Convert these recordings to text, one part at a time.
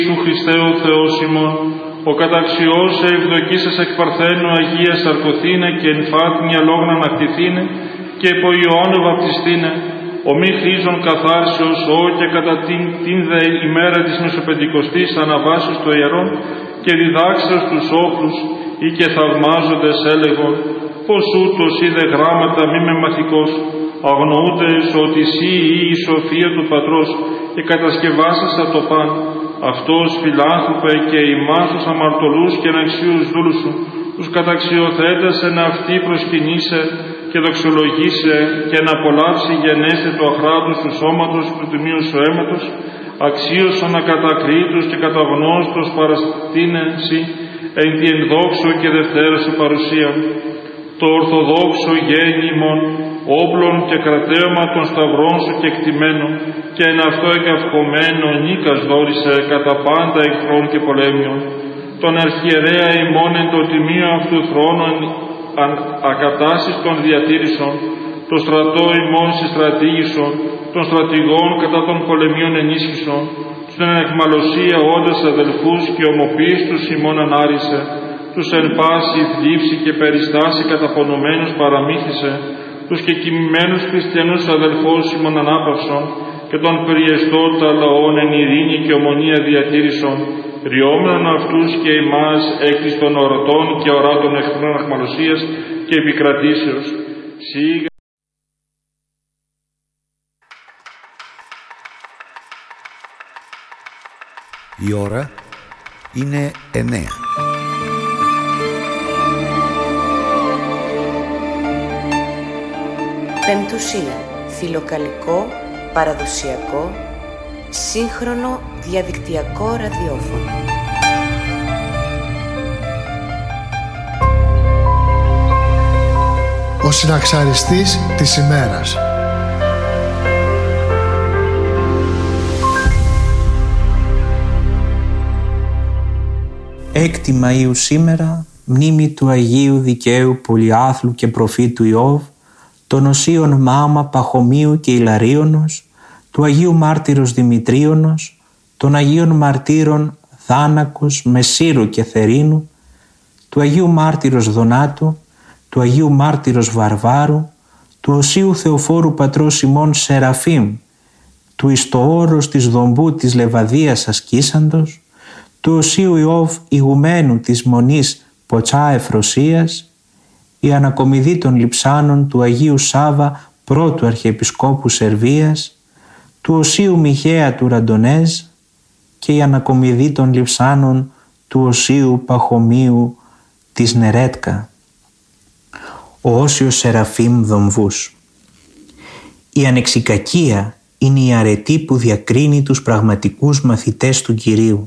Σου Χριστέ ο Θεός ημών, ο καταξιός ευδοκίσας εκ Παρθένου Αγίας Σαρκωθήνε και εν φάτμια λόγνα ανακτηθήνε και υπό Ιωάννου βαπτιστήνε, ο μη χρήζων καθάρσεως ό και κατά την δε ημέρα της Μεσοπεντηκοστής αναβάσεως των ιερών και διδάξεως τους όπλους ή και θαυμάζοντες έλεγον, πως ούτως είδε γράμματα μη με μαθηκός, αγνοούντες ότι εσύ ή η σοφία του Πατρός και κατασκευάσασα το παν, αυτός φιλάνθρωπε και ημάς τους αμαρτωλούς και αναξίους δούλους σου, τους καταξιοθέτες εν αυτοί προσκυνήσε και δοξολογήσε και να απολαύσει γενέστε του αχράντους του σώματος του τιμίου σου αίματος, αξίωσον ακατακρίτους και καταγνώστος παραστήνεση εν τη ενδόξω και δευτέρα σου παρουσία. Το ορθοδόξο γέννημον, όπλων και κρατέωμα των σταυρών σου και εκτιμένο και εν αυτό εγκαυχωμένο νίκας δόρισε κατά πάντα εχθρών και πολέμιων. Τον αρχιερέα ημών εν το τιμίο αυτού θρόνου ακατάσεις των διατήρησον, το στρατό ημών συστρατήγησον, των στρατηγών κατά των πολεμίων ενίσχυσον, στην εχμαλωσία όντας αδελφούς και ομοποίηστους ημών ανάρισε, τους εν πάση θλίψη και περιστάση καταπονωμένους παραμύθισε, τους και κοιμημένους χριστιανούς αδελφούς ημών ανάπαυσον και των περιεστώτα λαών εν ειρήνη και ομονία διατήρησον, ριόμενον αυτούς και εμάς εκ της των ορατών και οράτων εχθρών αχμαλωσίας και επικρατήσεως. Η ώρα είναι 9. Πεμπτουσία, φιλοκαλικό, παραδοσιακό, σύγχρονο διαδικτυακό ραδιόφωνο. Ο συναξαριστής της ημέρας. Έκτη Μαΐου σήμερα, μνήμη του Αγίου Δικαίου Πολυάθλου και προφήτου Ιώβ, των Οσίων Μάμα Παχωμίου και Ιλαρίωνος, του Αγίου Μάρτυρος Δημητρίωνος, των Αγίων Μαρτύρων Θάνακος, Μεσσύρου και Θερίνου, του Αγίου Μάρτυρος Δονάτου, του Αγίου Μάρτυρος Βαρβάρου, του Οσίου Θεοφόρου Πατρός ημών Σεραφείμ, του Ιστοόρος της Δομπού της Λεβαδίας ασκήσαντος, του Οσίου Ιώβ ηγουμένου της Μονής Ποτσά Εφροσίας, η ανακομιδή των λειψάνων του Αγίου Σάβα πρώτου Αρχιεπισκόπου Σερβίας, του Οσίου Μιχαία του Ραντονέζ και η ανακομιδή των λειψάνων του Οσίου Παχωμίου της Νερέτκα. Ο Όσιος Σεραφείμ Δομβούς. Η ανεξικακία είναι η αρετή που διακρίνει τους πραγματικούς μαθητές του Κυρίου.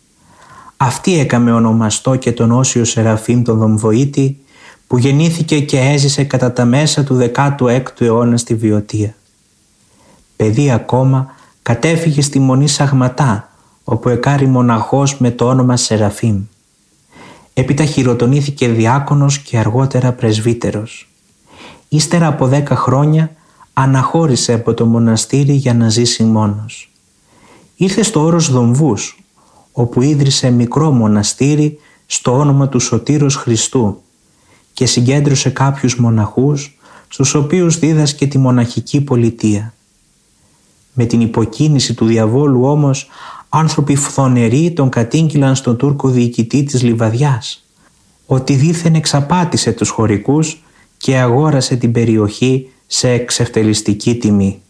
Αυτή έκαμε ονομαστό και τον Όσιο Σεραφείμ τον Δομβοίτη, που γεννήθηκε και έζησε κατά τα μέσα του 16ου αιώνα στη Βιωτία. Παιδί ακόμα, κατέφυγε στη Μονή Σαγματά, όπου εκάρη μοναχός με το όνομα Σεραφείμ. Έπειτα χειροτονήθηκε διάκονος και αργότερα πρεσβύτερος. Ύστερα από 10 χρόνια αναχώρησε από το μοναστήρι για να ζήσει μόνος. Ήρθε στο όρος Δομβούς, όπου ίδρυσε μικρό μοναστήρι στο όνομα του Σωτήρος Χριστού και συγκέντρωσε κάποιους μοναχούς, στους οποίους δίδασκε τη μοναχική πολιτεία. Με την υποκίνηση του διαβόλου όμως, άνθρωποι φθονεροί τον κατήγγυλαν στον Τούρκο διοικητή της Λιβαδιάς, ότι δήθεν εξαπάτησε τους χωρικούς και αγόρασε την περιοχή σε εξευτελιστική τιμή.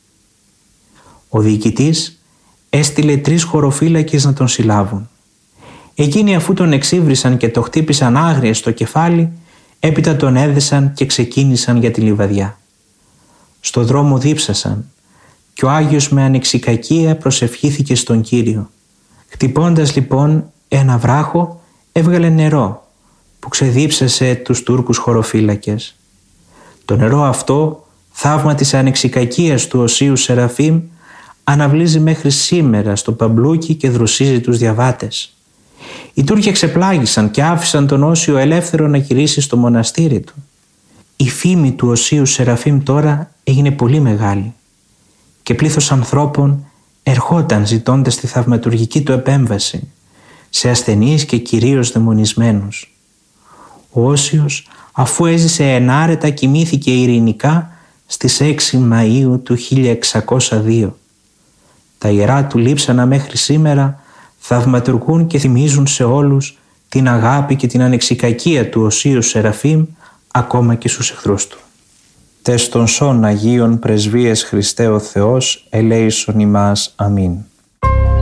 Ο διοικητής έστειλε 3 χωροφύλακες να τον συλλάβουν. Εκείνοι, αφού τον εξύβρισαν και το χτύπησαν άγρια στο κεφάλι, έπειτα τον έδεσαν και ξεκίνησαν για τη Λιβαδιά. Στο δρόμο δίψασαν και ο Άγιος με ανεξικακία προσευχήθηκε στον Κύριο. Χτυπώντας λοιπόν ένα βράχο, έβγαλε νερό που ξεδίψασε τους Τούρκους χωροφύλακες. Το νερό αυτό, θαύμα της ανεξικακίας του Οσίου Σεραφείμ, αναβλύζει μέχρι σήμερα στο παμπλούκι και δροσίζει τους διαβάτες. Οι Τούρκοι εξεπλάγησαν και άφησαν τον Όσιο ελεύθερο να γυρίσει στο μοναστήρι του. Η φήμη του Οσίου Σεραφείμ τώρα έγινε πολύ μεγάλη και πλήθος ανθρώπων ερχόταν ζητώντας τη θαυματουργική του επέμβαση σε ασθενείς και κυρίως δαιμονισμένους. Ο Όσιος, αφού έζησε ενάρετα, κοιμήθηκε ειρηνικά στις 6 Μαΐου του 1602. Τα ιερά του λείψανα μέχρι σήμερα θαυματουργούν και θυμίζουν σε όλους την αγάπη και την ανεξικακία του Οσίου Σεραφείμ ακόμα και στους εχθρούς του. Τες των σών Αγίων Πρεσβείες Χριστέ ο Θεός ελέησον ημάς. Αμήν.